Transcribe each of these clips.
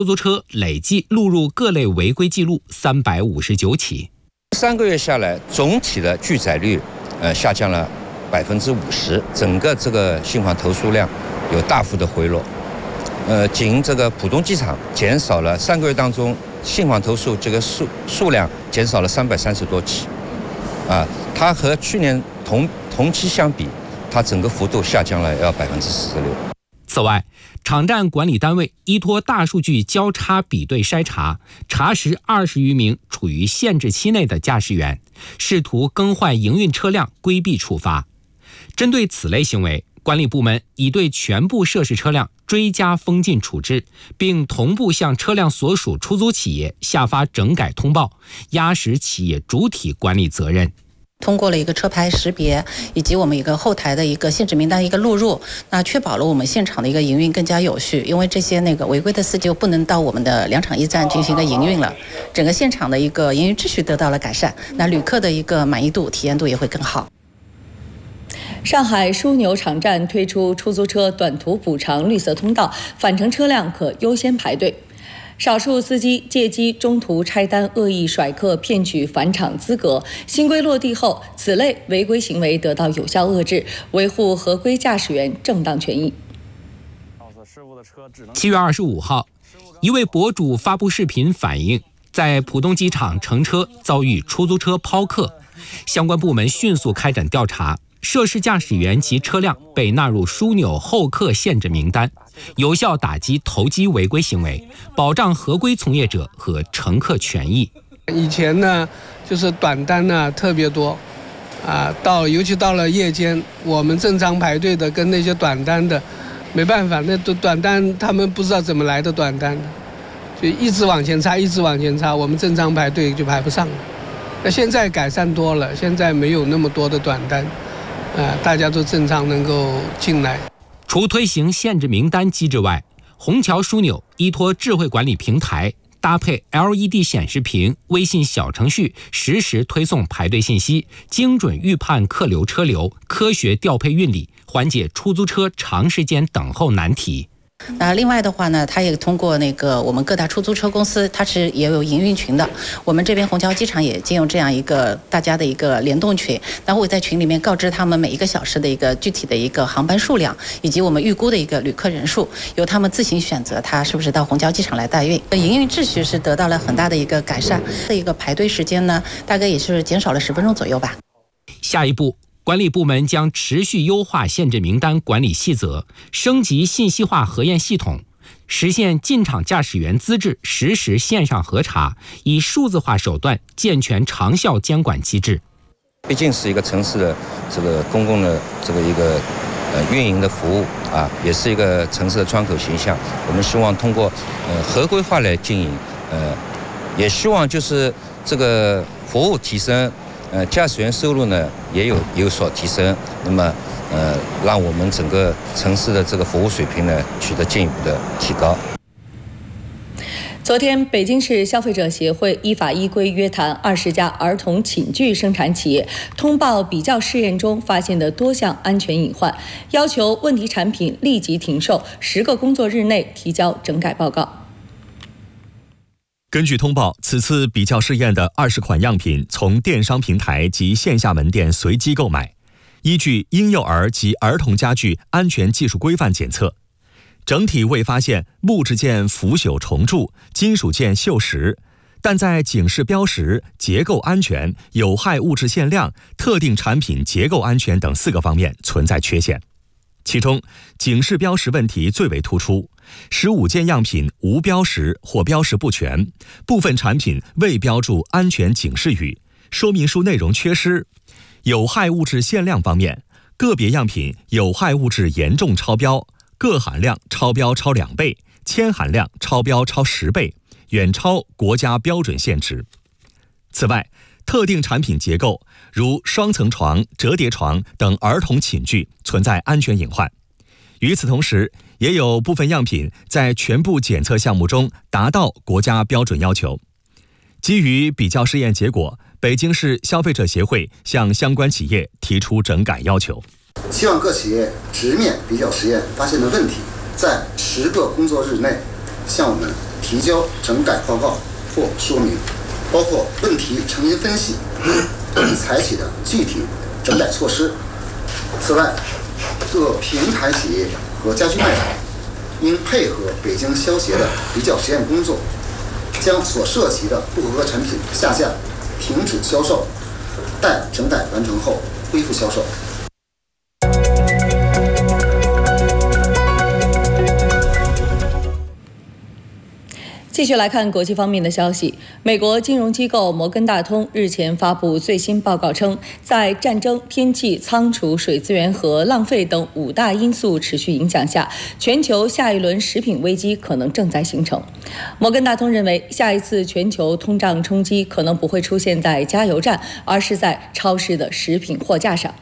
出租车累计录入各类违规记录359起。 3个月下来，总体的拒载率下降了50%，整个这个信访投诉量有大幅的回落。仅这个浦东机场减少了3个月当中信访投诉这个数量减少了330多起，它和去年同期相比，它整个幅度下降了要46%。 此外，场站管理单位依托大数据交叉比对筛查，查实20余名处于限制期内的驾驶员试图更换营运车辆规避处罚。针对此类行为，管理部门已对全部涉事车辆追加封禁处置，并同步向车辆所属出租企业下发整改通报，压实企业主体管理责任。 通过了一个车牌识别以及我们一个后台的一个限制名单一个录入，那确保了我们现场的一个营运更加有序。因为这些违规的司机就不能到我们的2场驿站进行一个营运了，整个现场的一个营运秩序得到了改善，那旅客的一个满意度、体验度也会更好。 上海枢纽场站推出出租车短途补偿绿色通道，返程车辆可优先排队。少数司机借机中途拆单、恶意甩客，骗取返场资格。新规落地后，此类违规行为得到有效遏制，维护合规驾驶员正当权益。 7月25号，一位博主发布视频反映，在浦东机场乘车遭遇出租车抛客，相关部门迅速开展调查，涉事驾驶员及车辆被纳入枢纽候客限制名单，有效打击投机违规行为，保障合规从业者和乘客权益。 以前呢，就是短单呢特别多，尤其到了夜间，我们正常排队的跟那些短单的没办法，那短单他们不知道怎么来的短单的，就一直往前插，一直往前插，我们正常排队就排不上了。那现在改善多了，现在没有那么多的短单。大家都正常能够进来。 除推行限制名单机制外，虹桥枢纽依托智慧管理平台，搭配 LED 显示屏、微信小程序，实时推送排队信息，精准预判客流车流，科学调配运力，缓解出租车长时间等候难题。 那另外的话呢，它也通过我们各大出租车公司，它是也有营运群的。我们这边虹桥机场也建有这样一个大家的一个联动群，然后会在群里面告知他们每1个小时的一个具体的一个航班数量，以及我们预估的一个旅客人数，由他们自行选择他是不是到虹桥机场来代运。营运秩序是得到了很大的一个改善，这一个排队时间呢，大概也是减少了10分钟左右吧。 下一步，管理部门将持续优化限制名单管理细则，升级信息化核验系统，实现进场驾驶员资质实时线上核查，以数字化手段健全长效监管机制。 毕竟是一个城市的这个公共的这个一个运营的服务也是一个城市的窗口形象。我们希望通过合规化来经营，也希望就是这个服务提升。驾驶员收入呢也有所提升，那么让我们整个城市的这个服务水平呢取得进一步的提高。 昨天，北京市消费者协会依法依规约谈20家儿童寝具生产企业，通报比较试验中发现的多项安全隐患，要求问题产品立即停售，10个工作日内提交整改报告。 根据通报，此次比较试验的20款样品从电商平台及线下门店随机购买，依据婴幼儿及儿童家具安全技术规范检测，整体未发现木质件腐朽虫蛀、金属件锈蚀，但在警示标识、结构安全、有害物质限量、特定产品结构安全等4个方面存在缺陷。其中，警示标识问题最为突出，15件样品无标识或标识不全，部分产品未标注安全警示语，说明书内容缺失。有害物质限量方面，个别样品有害物质严重超标，铬含量超标超2倍，铅含量超标超10倍，远超国家标准限值。此外，特定产品结构如双层床、折叠床等儿童寝具存在安全隐患。与此同时，也有部分样品在全部检测项目中达到国家标准要求。基于比较试验结果，北京市消费者协会向相关企业提出整改要求， 希望各企业直面比较实验发现的问题，在10个工作日内向我们提交整改报告或说明，包括问题成因分析采取的具体整改措施。此外，各平台企业和家居卖场应配合北京消协的比较实验工作，将所涉及的不合格产品下架、停止销售，待整改完成后恢复销售。 继续来看国际方面的消息。美国金融机构摩根大通日前发布最新报告称，在战争、天气、仓储、水资源和浪费等5大因素持续影响下，全球下一轮食品危机可能正在形成。摩根大通认为，下一次全球通胀冲击可能不会出现在加油站，而是在超市的食品货架上。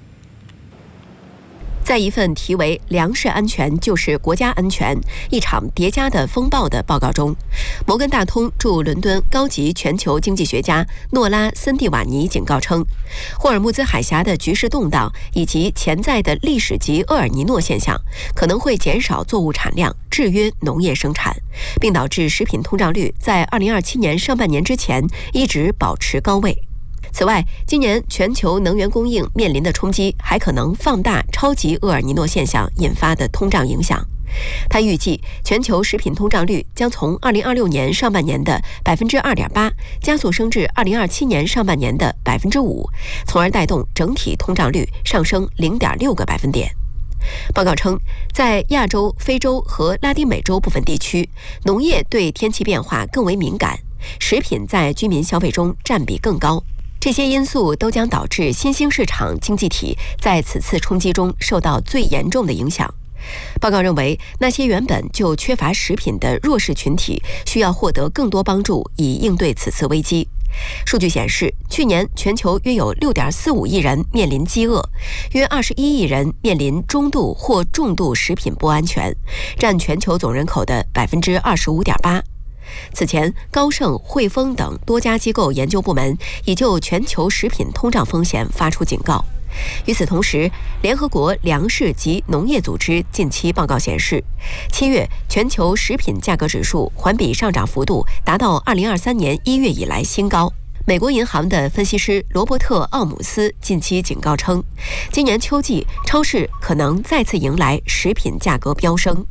在一份题为《粮食安全就是国家安全：一场叠加的风暴》的报告中，摩根大通驻伦敦高级全球经济学家诺拉·森蒂瓦尼警告称，霍尔木兹海峡的局势动荡以及潜在的历史级厄尔尼诺现象可能会减少作物产量，制约农业生产，并导致食品通胀率在2027年上半年之前一直保持高位。此外，今年全球能源供应面临的冲击还可能放大超级厄尔尼诺现象引发的通胀影响。他预计，全球食品通胀率将从2026年上半年的2.8%加速升至2027年上半年的5%，从而带动整体通胀率上升0.6个百分点。报告称，在亚洲、非洲和拉丁美洲部分地区，农业对天气变化更为敏感，食品在居民消费中占比更高。这些因素都将导致新兴市场经济体在此次冲击中受到最严重的影响。报告认为，那些原本就缺乏食品的弱势群体需要获得更多帮助，以应对此次危机。数据显示，去年全球约有6.45亿人面临饥饿，约21亿人面临中度或重度食品不安全，占全球总人口的25.8%。此前，高盛、汇丰等多家机构研究部门已就全球食品通胀风险发出警告。与此同时，联合国粮食及农业组织近期报告显示，7月全球食品价格指数环比上涨幅度达到2023年1月以来新高。美国银行的分析师罗伯特·奥姆斯近期警告称，今年秋季超市可能再次迎来食品价格飙升。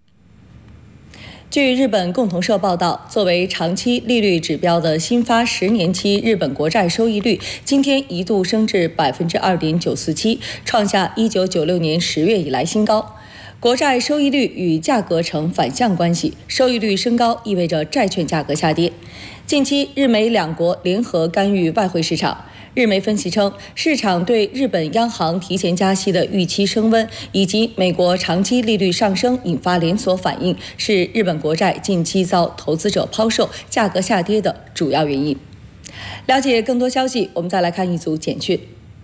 据日本共同社报道，作为长期利率指标的新发10年期日本国债收益率今天一度升至2.947%，创下1996年10月以来新高。国债收益率与价格呈反向关系，收益率升高意味着债券价格下跌。近期日美两国联合干预外汇市场。日媒分析称，市场对日本央行提前加息的预期升温，以及美国长期利率上升引发连锁反应，是日本国债近期遭投资者抛售、价格下跌的主要原因。了解更多消息，我们再来看一组简讯。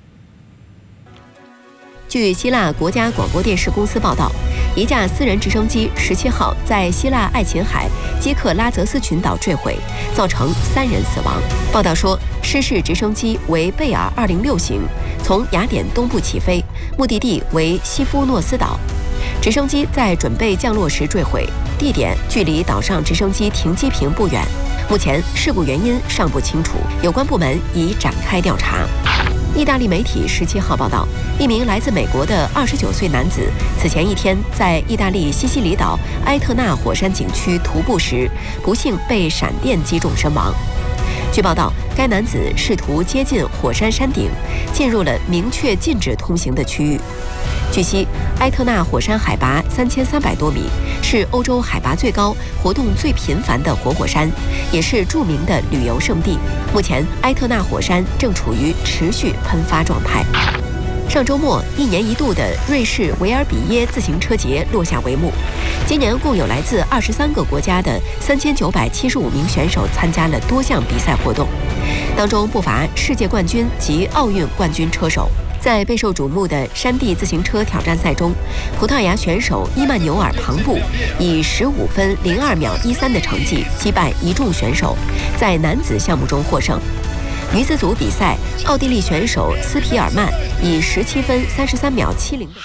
据希腊国家广播电视公司报道，一架私人直升机17号在希腊爱琴海基克拉泽斯群岛坠毁，造成3人死亡。报道说，失事直升机为贝尔206型，从雅典东部起飞，目的地为西夫诺斯岛。直升机在准备降落时坠毁，地点距离岛上直升机停机坪不远。目前事故原因尚不清楚，有关部门已展开调查。意大利媒体17号报道，一名来自美国的29岁男子此前一天在意大利西西里岛埃特纳火山景区徒步时，不幸被闪电击中身亡。据报道，该男子试图接近火山山顶，进入了明确禁止通行的区域。据悉，埃特纳火山海拔3300多米，是欧洲海拔最高、活动最频繁的活火山，也是著名的旅游胜地。目前，埃特纳火山正处于持续喷发状态。上周末，1年1度的瑞士维尔比耶自行车节落下帷幕。今年共有来自23个国家的3975名选手参加了多项比赛活动，当中不乏世界冠军及奥运冠军车手。在备受瞩目的山地自行车挑战赛中，葡萄牙选手伊曼纽尔·庞布以15分02秒13的成绩击败一众选手，在男子项目中获胜。女子组比赛，奥地利选手斯皮尔曼以17分33秒70的。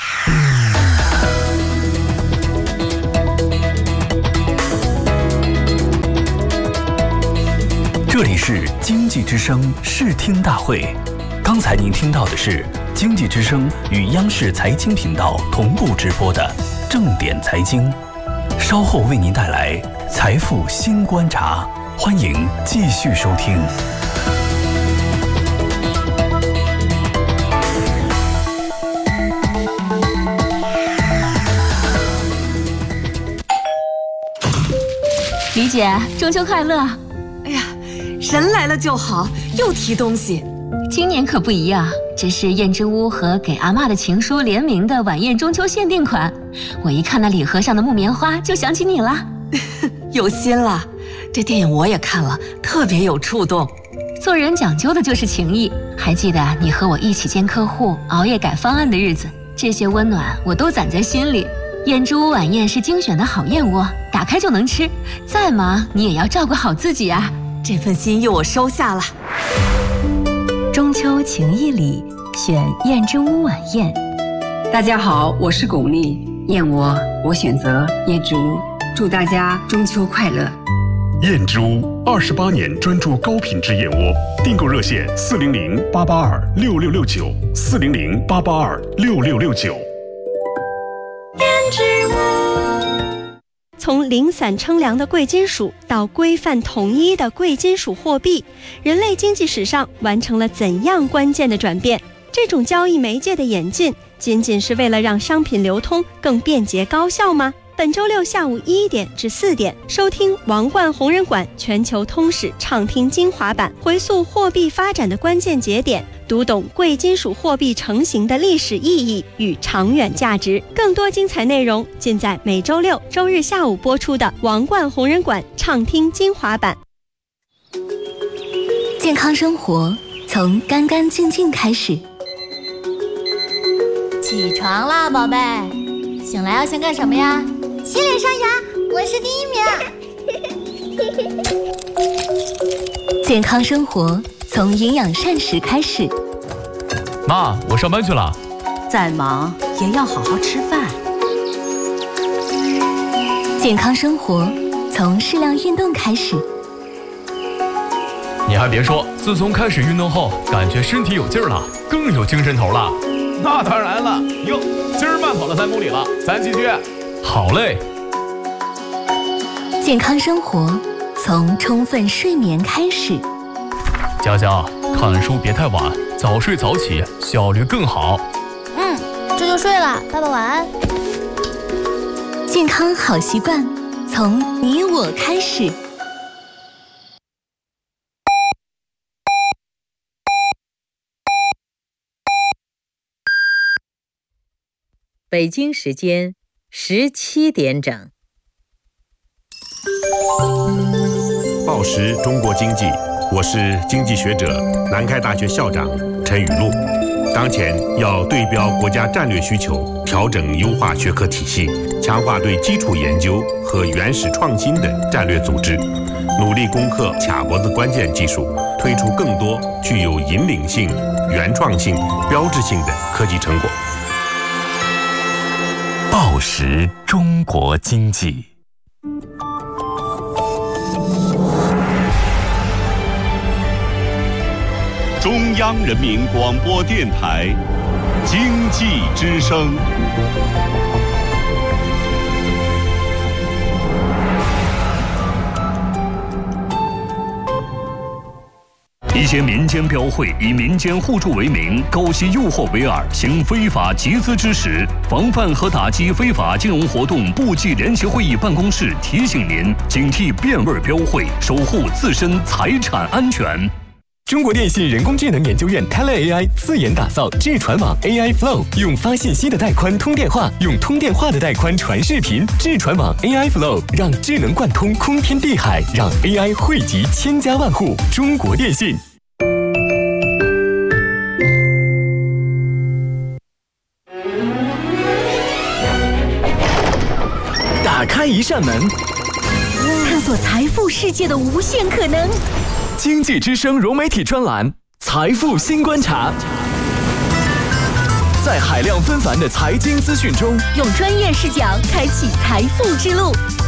这里是经济之声视听大会，刚才您听到的是经济之声与央视财经频道同步直播的正点财经，稍后为您带来财富新观察，欢迎继续收听。 李姐，中秋快乐！ 哎呀，人来了就好，又提东西。 今年可不一样，这是燕之屋和给阿嬷的情书联名的晚宴中秋限定款。我一看那礼盒上的木棉花，就想起你了。 有心了，这电影我也看了，特别有触动。 做人讲究的就是情谊。还记得你和我一起见客户、熬夜改方案的日子，这些温暖我都攒在心里。燕之屋晚宴是精选的好燕窝，打开就能吃，再忙你也要照顾好自己啊。 这份心意我收下了。 中秋情谊里，选燕之屋晚宴。 大家好，我是巩俐，燕窝我选择燕之屋，祝大家中秋快乐。 燕之屋28年专注高品质燕窝，订购热线400-882-6669，400-882-6669。 从零散称量的贵金属到规范统一的贵金属货币，人类经济史上完成了怎样关键的转变？这种交易媒介的演进，仅仅是为了让商品流通更便捷高效吗？本周六下午1点至4点，收听王冠红人馆全球通史畅听精华版，回溯货币发展的关键节点，读懂贵金属货币成型的历史意义与长远价值。更多精彩内容尽在每周六、周日下午播出的王冠红人馆畅听精华版。 健康生活从干干净净开始。 起床啦，宝贝！醒来要先干什么呀？洗脸刷牙，我是第1名。 健康生活从营养膳食开始。 妈，我上班去了。 再忙也要好好吃饭。 健康生活从适量运动开始。 你还别说，自从开始运动后，感觉身体有劲儿了，更有精神头了。 那当然了，哟，今儿慢跑了3公里了，咱继续。 好嘞。 健康生活从充分睡眠开始。 佳佳，看书别太晚，早睡早起，效率更好。 这就睡了，爸爸晚安。 健康好习惯从你我开始。 北京时间17点整。 报时中国经济，我是经济学者、南开大学校长陈雨露。当前要对标国家战略需求，调整优化学科体系，强化对基础研究和原始创新的战略组织，努力攻克卡脖子关键技术，推出更多具有引领性、原创性、标志性的科技成果。 报时中国经济。 中央人民广播电台经济之声。一些民间标会以民间互助为名，勾结诱惑为饵，行非法集资之实。防范和打击非法金融活动部际联席会议办公室提醒您：警惕变味标会，守护自身财产安全。 中国电信人工智能研究院 TeleAI 自研打造智传网 AI Flow， 用发信息的带宽通电话，用通电话的带宽传视频。智传网 AI Flow 让智能贯通空天地海，让 AI 惠及千家万户。中国电信。 打开一扇门， 探索财富世界的无限可能。 经济之声融媒体专栏《财富新观察》，在海量纷繁的财经资讯中， 用专业视角开启财富之路。